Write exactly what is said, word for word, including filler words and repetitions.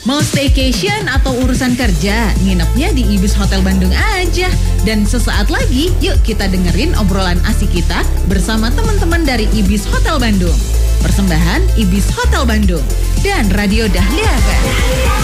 Mau staycation atau urusan kerja, nginepnya di Ibis Hotel Bandung aja. Dan sesaat lagi, yuk kita dengerin obrolan asik kita bersama teman-teman dari Ibis Hotel Bandung. Persembahan Ibis Hotel Bandung dan Radio Dahlia F M.